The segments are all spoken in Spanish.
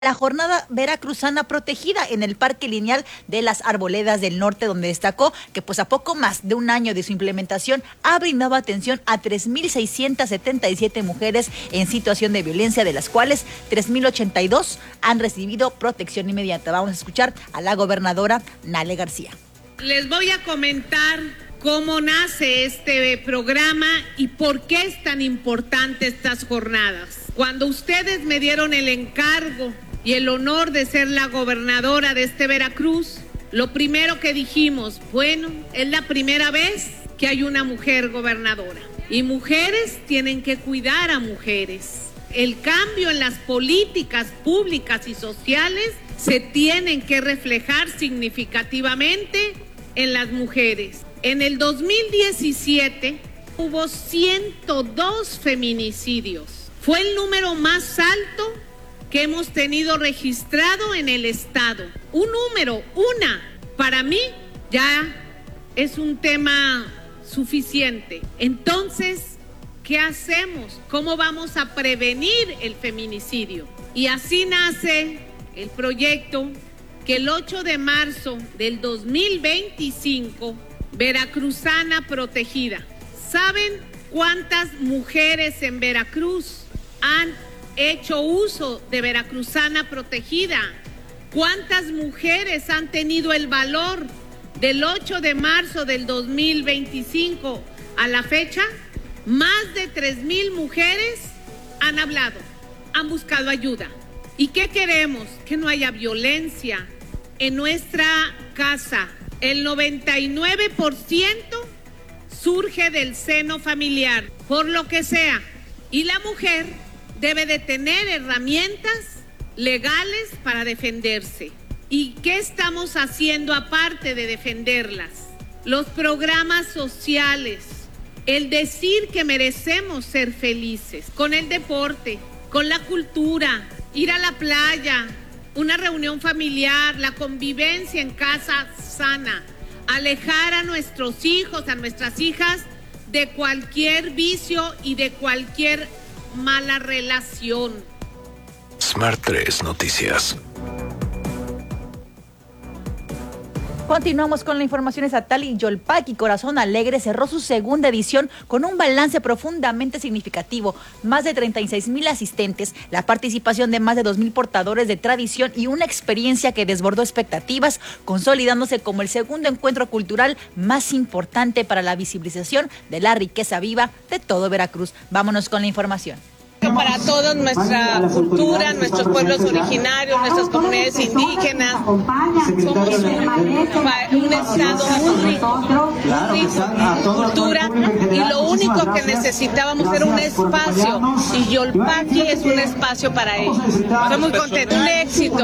La jornada veracruzana protegida en el Parque Lineal de las Arboledas del Norte, donde destacó que pues a poco más de un año de su implementación ha brindado atención a 3,677 mujeres en situación de violencia, de las cuales 3,082 han recibido protección inmediata. Vamos a escuchar a la gobernadora Nale García. Les voy a comentar cómo nace este programa y por qué es tan importante estas jornadas. Cuando ustedes me dieron el encargo y el honor de ser la gobernadora de Veracruz, lo primero que dijimos, bueno, es la primera vez que hay una mujer gobernadora y mujeres tienen que cuidar a mujeres. El cambio en las políticas públicas y sociales se tienen que reflejar significativamente en las mujeres. En el 2017 hubo 102 feminicidios. Fue el número más alto que hemos tenido registrado en el estado. Un número, para mí ya es un tema suficiente. Entonces, ¿qué hacemos? ¿Cómo vamos a prevenir el feminicidio? Y así nace el proyecto que el 8 de marzo del 2025, Veracruzana Protegida. ¿Saben cuántas mujeres en Veracruz han hecho uso de Veracruzana Protegida? ¿Cuántas mujeres han tenido el valor del 8 de marzo del 2025 a la fecha? Más de 3,000 mujeres han hablado, han buscado ayuda. ¿Y qué queremos? Que no haya violencia en nuestra casa. El 99% surge del seno familiar, por lo que sea, y la mujer debe de tener herramientas legales para defenderse. ¿Y qué estamos haciendo aparte de defenderlas? Los programas sociales, el decir que merecemos ser felices, con el deporte, con la cultura, ir a la playa, una reunión familiar, la convivencia en casa sana, alejar a nuestros hijos, a nuestras hijas de cualquier vicio y de cualquier mala relación. Smart 3 Noticias. Continuamos con la información estatal y Yolpaqui Corazón Alegre cerró su segunda edición con un balance profundamente significativo. Más de 36,000 asistentes, la participación de más de 2,000 portadores de tradición y una experiencia que desbordó expectativas, consolidándose como el segundo encuentro cultural más importante para la visibilización de la riqueza viva de todo Veracruz. Vámonos con la información. Para todos, nuestra cultura, nuestros pueblos originarios, nuestras comunidades indígenas. Somos un estado muy rico en cultura y lo único que necesitábamos era un espacio y Yolpaqui es un espacio para ellos. Estoy muy contenta. Un éxito,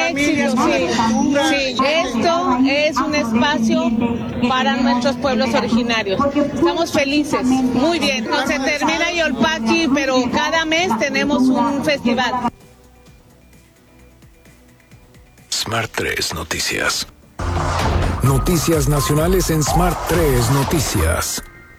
sí. Esto es un espacio para nuestros pueblos originarios. Estamos felices, muy bien. No se termina Yolpaqui, pero cada mes tenemos un festival. Smart 3 Noticias. Noticias nacionales en Smart 3 Noticias.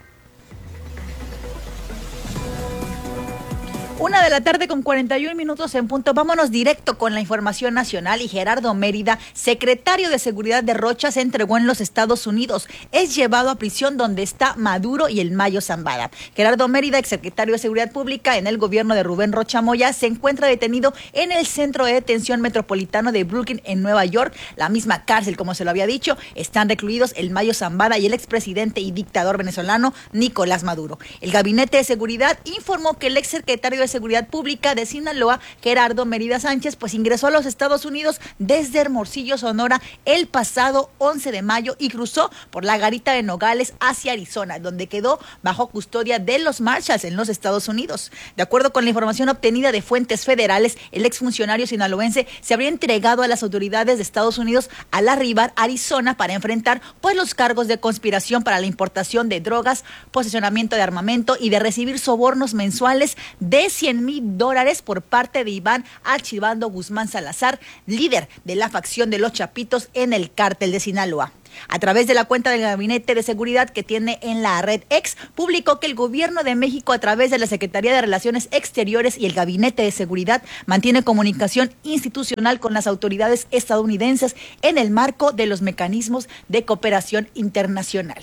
1:41 en punto. Vámonos directo con la información nacional y Gerardo Mérida, secretario de Seguridad de Rocha, se entregó en los Estados Unidos. Es llevado a prisión donde está Maduro y el Mayo Zambada. Gerardo Mérida, exsecretario de Seguridad Pública en el gobierno de Rubén Rocha Moya, se encuentra detenido en el Centro de Detención Metropolitano de Brooklyn en Nueva York. La misma cárcel, como se lo había dicho, están recluidos el Mayo Zambada y el expresidente y dictador venezolano Nicolás Maduro. El Gabinete de Seguridad informó que el exsecretario de Seguridad Pública de Sinaloa, Gerardo Mérida Sánchez, pues ingresó a los Estados Unidos desde Hermosillo, Sonora, el pasado 11 de mayo y cruzó por la garita de Nogales hacia Arizona, donde quedó bajo custodia de los Marshals en los Estados Unidos. De acuerdo con la información obtenida de fuentes federales, el exfuncionario sinaloense se habría entregado a las autoridades de Estados Unidos al arribar a Arizona para enfrentar pues los cargos de conspiración para la importación de drogas, posesionamiento de armamento y de recibir sobornos mensuales de $100,000 por parte de Iván Archibald Guzmán Salazar, líder de la facción de los Chapitos en el cártel de Sinaloa. A través de la cuenta del Gabinete de Seguridad que tiene en la red X, publicó que el Gobierno de México, a través de la Secretaría de Relaciones Exteriores y el Gabinete de Seguridad, mantiene comunicación institucional con las autoridades estadounidenses en el marco de los mecanismos de cooperación internacional.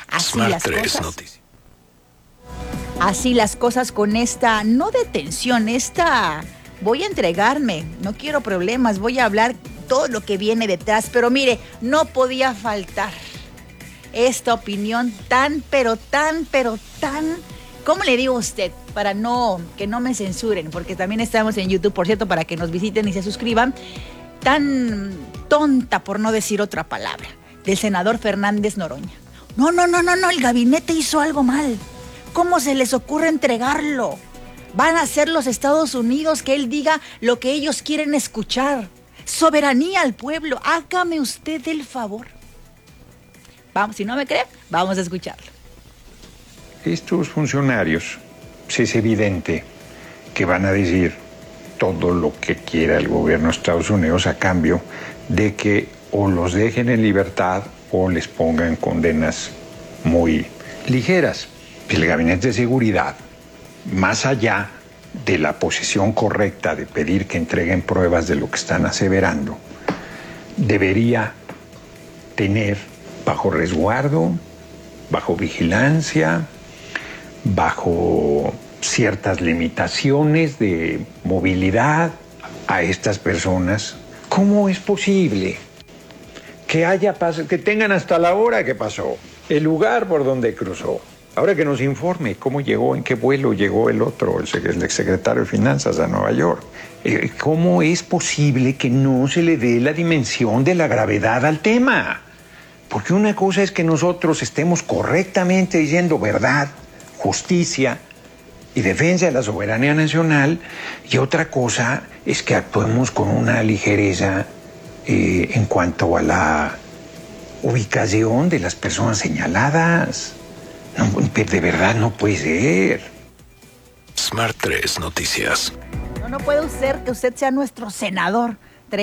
Así las cosas con esta, no detención, voy a entregarme, no quiero problemas, voy a hablar todo lo que viene detrás, pero mire, no podía faltar esta opinión tan, ¿cómo le digo a usted? Para que no me censuren, porque también estamos en YouTube, por cierto, para que nos visiten y se suscriban, tan tonta, por no decir otra palabra, del senador Fernández Noroña. No, el gabinete hizo algo mal. ¿Cómo se les ocurre entregarlo? Van a ser los Estados Unidos que él diga lo que ellos quieren escuchar. Soberanía al pueblo. Hágame usted el favor. Vamos, si no me cree, vamos a escucharlo. Estos funcionarios, pues es evidente que van a decir todo lo que quiera el gobierno de Estados Unidos a cambio de que o los dejen en libertad o les pongan condenas muy ligeras. El Gabinete de Seguridad, más allá de la posición correcta de pedir que entreguen pruebas de lo que están aseverando, debería tener bajo resguardo, bajo vigilancia, bajo ciertas limitaciones de movilidad a estas personas. ¿Cómo es posible que tengan hasta la hora que pasó, el lugar por donde cruzó? Ahora que nos informe cómo llegó, en qué vuelo llegó el otro, el exsecretario de Finanzas a Nueva York. ¿Cómo es posible que no se le dé la dimensión de la gravedad al tema? Porque una cosa es que nosotros estemos correctamente diciendo verdad, justicia y defensa de la soberanía nacional, y otra cosa es que actuemos con una ligereza en cuanto a la ubicación de las personas señaladas. No, de verdad no puede ser. Smart 3 Noticias. No puede ser que usted sea nuestro senador.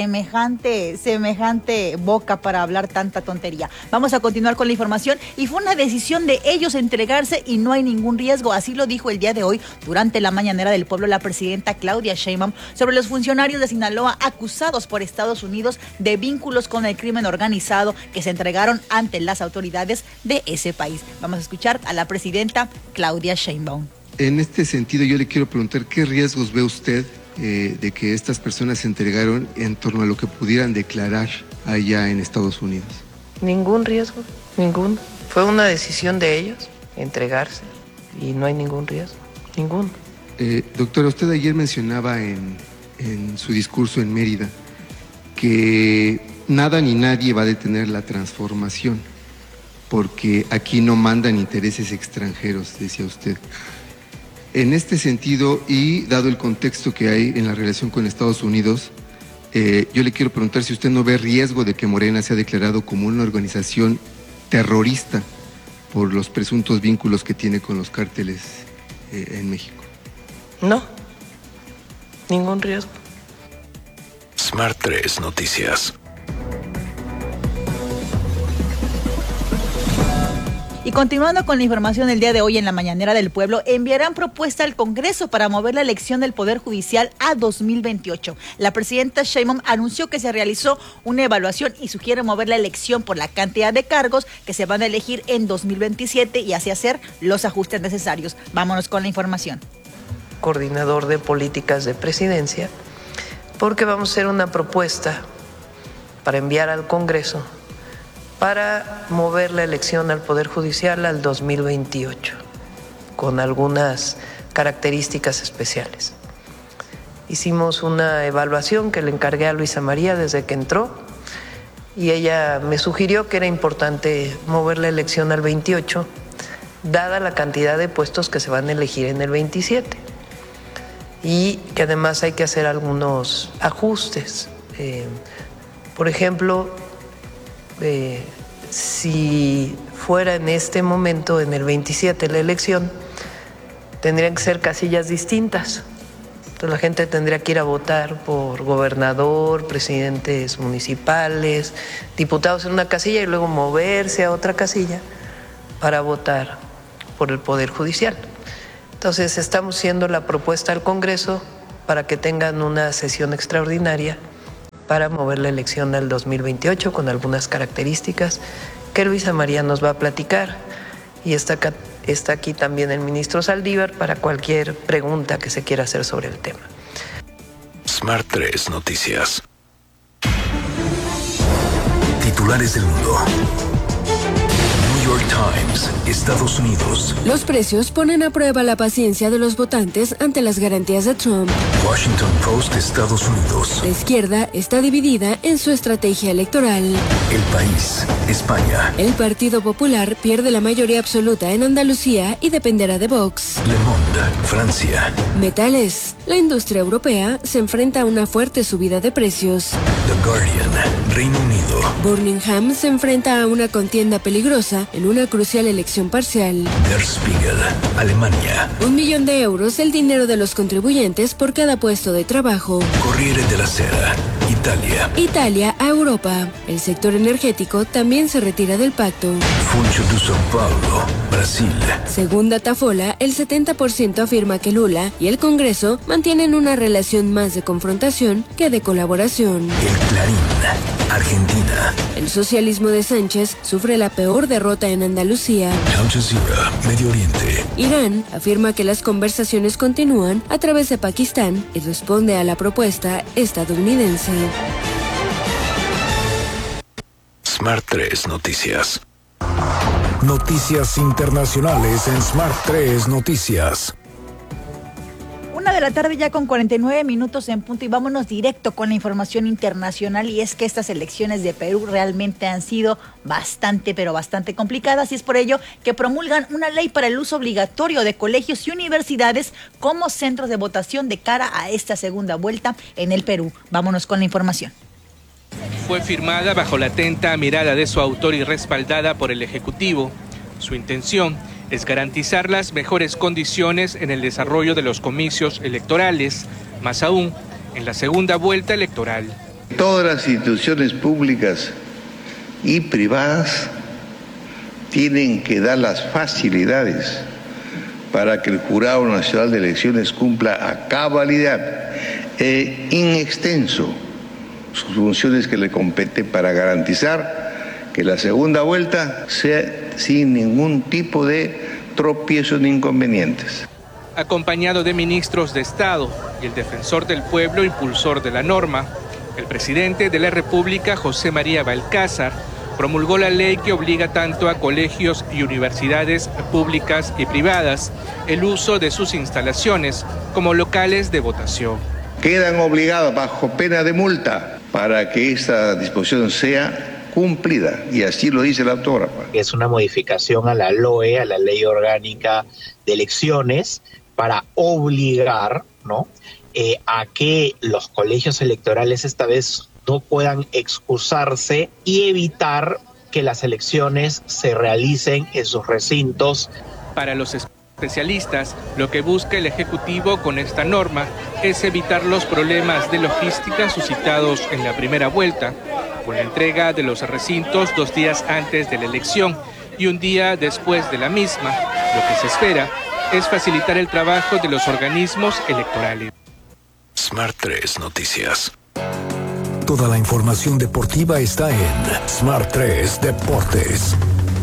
Semejante boca para hablar tanta tontería. Vamos a continuar con la información. Y fue una decisión de ellos entregarse y no hay ningún riesgo. Así lo dijo el día de hoy durante la mañanera del pueblo la presidenta Claudia Sheinbaum sobre los funcionarios de Sinaloa acusados por Estados Unidos de vínculos con el crimen organizado que se entregaron ante las autoridades de ese país. Vamos a escuchar a la presidenta Claudia Sheinbaum. En este sentido, yo le quiero preguntar qué riesgos ve usted de que estas personas se entregaron en torno a lo que pudieran declarar allá en Estados Unidos. Ningún riesgo, ninguno. Fue una decisión de ellos entregarse y no hay ningún riesgo, ninguno. Doctora, usted ayer mencionaba en su discurso en Mérida que nada ni nadie va a detener la transformación porque aquí no mandan intereses extranjeros, decía usted. En este sentido, y dado el contexto que hay en la relación con Estados Unidos, yo le quiero preguntar si usted no ve riesgo de que Morena sea declarado como una organización terrorista por los presuntos vínculos que tiene con los cárteles en México. No, ningún riesgo. Smart 3 Noticias. Y continuando con la información del día de hoy en la mañanera del pueblo, enviarán propuesta al Congreso para mover la elección del Poder Judicial a 2028. La presidenta Sheinbaum anunció que se realizó una evaluación y sugiere mover la elección por la cantidad de cargos que se van a elegir en 2027 y así hacer los ajustes necesarios. Vámonos con la información. Coordinador de políticas de presidencia, porque vamos a hacer una propuesta para enviar al Congreso para mover la elección al Poder Judicial al 2028, con algunas características especiales. Hicimos una evaluación que le encargué a Luisa María desde que entró y ella me sugirió que era importante mover la elección al 28, dada la cantidad de puestos que se van a elegir en el 27 y que además hay que hacer algunos ajustes. Por ejemplo, si fuera en este momento, en el 27, la elección, tendrían que ser casillas distintas, Entonces la gente tendría que ir a votar por gobernador, presidentes municipales, diputados en una casilla y luego moverse a otra casilla para votar por el Poder Judicial. Entonces estamos haciendo la propuesta al Congreso para que tengan una sesión extraordinaria para mover la elección al 2028 con algunas características que Luisa María nos va a platicar. Y está aquí también el ministro Saldívar para cualquier pregunta que se quiera hacer sobre el tema. Smart 3 Noticias. Titulares del mundo. New York Times, Estados Unidos. Los precios ponen a prueba la paciencia de los votantes ante las garantías de Trump. Washington Post, Estados Unidos. La izquierda está dividida en su estrategia electoral. El País, España. El Partido Popular pierde la mayoría absoluta en Andalucía y dependerá de Vox. Le Monde, Francia. Metales. La industria europea se enfrenta a una fuerte subida de precios. The Guardian, Reino Unido. Birmingham se enfrenta a una contienda peligrosa en una crucial elección parcial. Der Spiegel, Alemania. 1 millón de euros el dinero de los contribuyentes por cada puesto de trabajo. Corriere della Sera, Italia. Italia a Europa. El sector energético también se retira del pacto. Funcho de São Paulo, Brasil. Según Datafola, el 70% afirma que Lula y el Congreso mantienen una relación más de confrontación que de colaboración. El Clarín, Argentina. El socialismo de Sánchez sufre la peor derrota en Andalucía. Al Jazeera, Medio Oriente. Irán afirma que las conversaciones continúan a través de Pakistán y responde a la propuesta estadounidense. Smart 3 Noticias. Noticias internacionales en Smart 3 Noticias. 1:00 p.m. ya con 49 minutos en punto y vámonos directo con la información internacional, y es que estas elecciones de Perú realmente han sido bastante complicadas, y es por ello que promulgan una ley para el uso obligatorio de colegios y universidades como centros de votación de cara a esta segunda vuelta en el Perú. Vámonos con la información. Fue firmada bajo la atenta mirada de su autor y respaldada por el Ejecutivo. Su intención es garantizar las mejores condiciones en el desarrollo de los comicios electorales, más aún en la segunda vuelta electoral. Todas las instituciones públicas y privadas tienen que dar las facilidades para que el Jurado Nacional de Elecciones cumpla a cabalidad e in extenso sus funciones que le competen para garantizar que la segunda vuelta sea sin ningún tipo de tropiezo ni inconvenientes. Acompañado de ministros de Estado y el defensor del pueblo, impulsor de la norma, el presidente de la República, José María Balcázar, promulgó la ley que obliga tanto a colegios y universidades públicas y privadas el uso de sus instalaciones como locales de votación. Quedan obligados bajo pena de multa para que esta disposición sea cumplida, y así lo dice la autógrafa. Es una modificación a la LOE, a la Ley Orgánica de Elecciones, para obligar, ¿no?, a que los colegios electorales esta vez no puedan excusarse y evitar que las elecciones se realicen en sus recintos. Para los especialistas, lo que busca el Ejecutivo con esta norma es evitar los problemas de logística suscitados en la primera vuelta, con la entrega de los recintos 2 días antes de la elección y 1 día después de la misma. Lo que se espera es facilitar el trabajo de los organismos electorales. Smart 3 Noticias. Toda la información deportiva está en Smart 3 Deportes.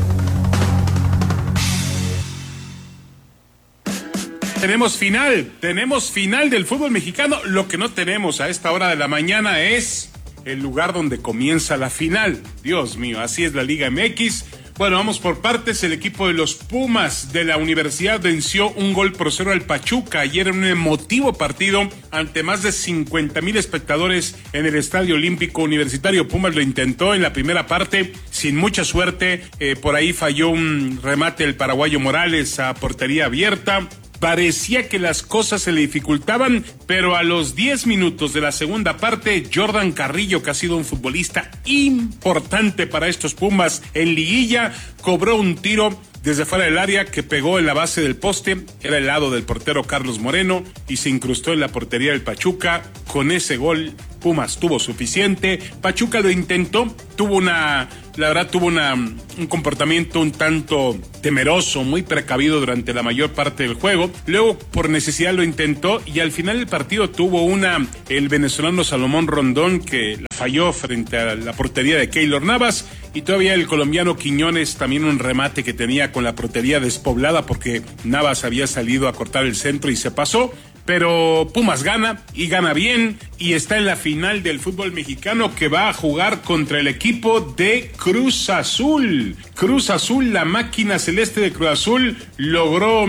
Tenemos final del fútbol mexicano. Lo que no tenemos a esta hora de la mañana es el lugar donde comienza la final. Dios mío, así es la Liga MX. Bueno, vamos por partes. El equipo de los Pumas de la Universidad venció 1-0 al Pachuca ayer en un emotivo partido ante más de 50,000 espectadores en el Estadio Olímpico Universitario. Pumas lo intentó en la primera parte sin mucha suerte. Por ahí falló un remate del paraguayo Morales a portería abierta. Parecía que las cosas se le dificultaban, pero a los 10 minutos de la segunda parte, Jordan Carrillo, que ha sido un futbolista importante para estos Pumas en liguilla, cobró un tiro desde fuera del área que pegó en la base del poste, era el lado del portero Carlos Moreno y se incrustó en la portería del Pachuca. Con ese gol Pumas tuvo suficiente. Pachuca lo intentó, tuvo un comportamiento un tanto temeroso, muy precavido durante la mayor parte del juego. Luego por necesidad lo intentó y al final del partido tuvo el venezolano Salomón Rondón que la falló frente a la portería de Keylor Navas, y todavía el colombiano Quiñones también un remate que tenía con la portería despoblada porque Navas había salido a cortar el centro y se pasó. Pero Pumas gana y gana bien y está en la final del fútbol mexicano que va a jugar contra el equipo de Cruz Azul. Cruz Azul, la máquina celeste de Cruz Azul, logró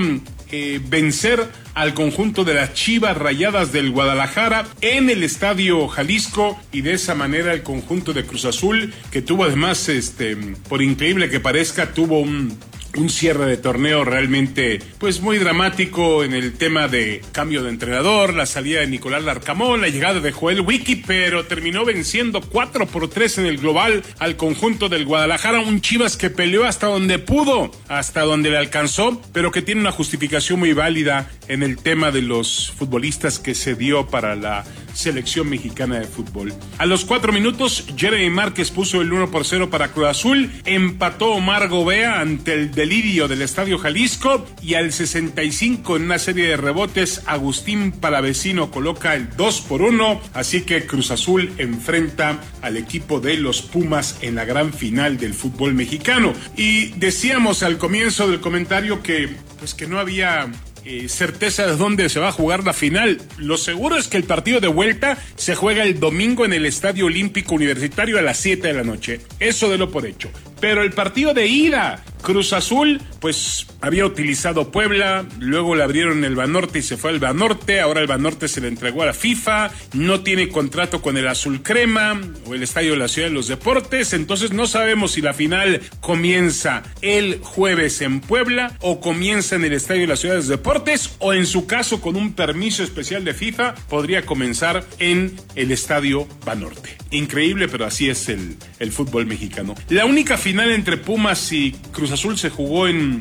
vencer al conjunto de las Chivas Rayadas del Guadalajara en el Estadio Jalisco, y de esa manera el conjunto de Cruz Azul, que tuvo además, por increíble que parezca, tuvo un cierre de torneo realmente pues muy dramático en el tema de cambio de entrenador, la salida de Nicolás Larcamón, la llegada de Joel Wiki, pero terminó venciendo 4-3 en el global al conjunto del Guadalajara, un Chivas que peleó hasta donde pudo, hasta donde le alcanzó, pero que tiene una justificación muy válida en el tema de los futbolistas que se dio para la selección mexicana de fútbol. A los 4 minutos, Jeremy Márquez puso el 1-0 para Cruz Azul, empató Omar Gobea ante el delirio del Estadio Jalisco, y al 65 en una serie de rebotes Agustín Palavecino coloca el 2-1, así que Cruz Azul enfrenta al equipo de los Pumas en la gran final del fútbol mexicano. Y decíamos al comienzo del comentario que no había certeza de dónde se va a jugar la final. Lo seguro es que el partido de vuelta se juega el domingo en el Estadio Olímpico Universitario a las 7 de la noche. Eso de lo por hecho. Pero el partido de ida, Cruz Azul, pues había utilizado Puebla, luego le abrieron el Banorte y se fue al Banorte, ahora el Banorte se le entregó a la FIFA, no tiene contrato con el Azul Crema o el Estadio de la Ciudad de los Deportes, entonces no sabemos si la final comienza el jueves en Puebla o comienza en el Estadio de la Ciudad de los Deportes, o en su caso con un permiso especial de FIFA podría comenzar en el Estadio Banorte. Increíble, pero así es el fútbol mexicano. La única final entre Pumas y Cruz Azul se jugó en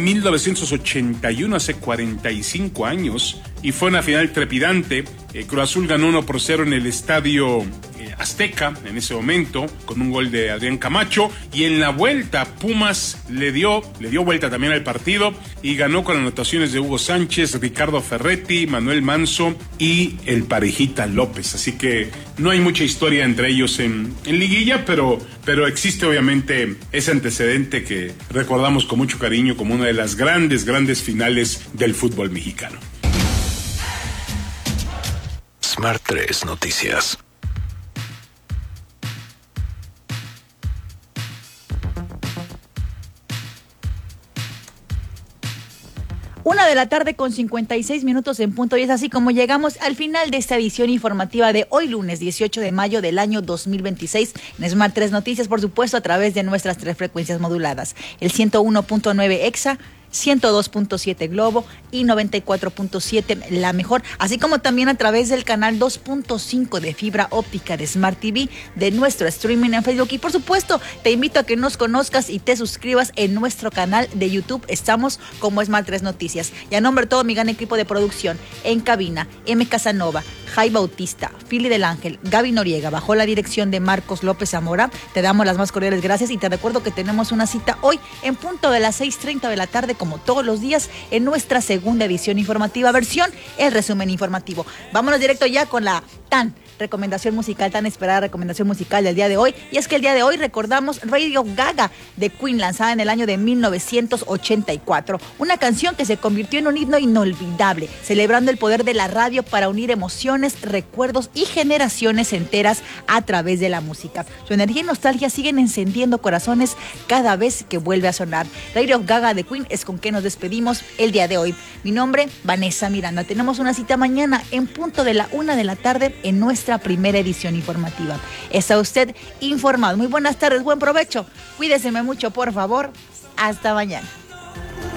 1981, hace 45 años, y fue una final trepidante. Cruz Azul ganó 1-0 en el Estadio Azteca en ese momento, con un gol de Adrián Camacho, y en la vuelta Pumas le dio vuelta también al partido y ganó con anotaciones de Hugo Sánchez, Ricardo Ferretti, Manuel Manso y el Parejita López, así que no hay mucha historia entre ellos en liguilla, pero existe obviamente ese antecedente que recordamos con mucho cariño como una de las grandes finales del fútbol mexicano. Smart 3 Noticias. Una de la tarde con 56 minutos en punto, y es así como llegamos al final de esta edición informativa de hoy lunes 18 de mayo del año 2026 en Smart 3 Noticias, por supuesto a través de nuestras 3 frecuencias moduladas, el 101.9 EXA, 102.7 Globo y 94.7 La Mejor, así como también a través del canal 2.5 de fibra óptica de Smart TV, de nuestro streaming en Facebook, y por supuesto te invito a que nos conozcas y te suscribas en nuestro canal de YouTube. Estamos como Smart 3 Noticias, y a nombre de todo mi gran equipo de producción, en cabina, M. Casanova, Jai Bautista, Fili del Ángel, Gaby Noriega, bajo la dirección de Marcos López Zamora, te damos las más cordiales gracias, y te recuerdo que tenemos una cita hoy en punto de las 6:30 de la tarde, como todos los días, en nuestra segunda edición informativa, versión el resumen informativo. Vámonos directo ya con la tan esperada recomendación musical del día de hoy, y es que el día de hoy recordamos Radio Gaga de Queen, lanzada en el año de 1984, una canción que se convirtió en un himno inolvidable, celebrando el poder de la radio para unir emociones, recuerdos y generaciones enteras a través de la música. Su energía y nostalgia siguen encendiendo corazones cada vez que vuelve a sonar. Radio Gaga de Queen es con que nos despedimos el día de hoy. Mi nombre, Vanessa Miranda. Tenemos una cita mañana en punto de la 1 de la tarde en nuestra primera edición informativa. Está usted informado. Muy buenas tardes, buen provecho. Cuídeseme mucho, por favor. Hasta mañana.